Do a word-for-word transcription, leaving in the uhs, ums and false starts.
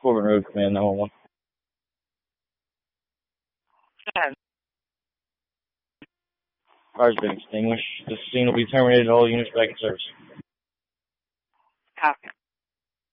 Corbin Road, Command nine one one. Fire's been extinguished. This scene will be terminated. All units back in service. Copy.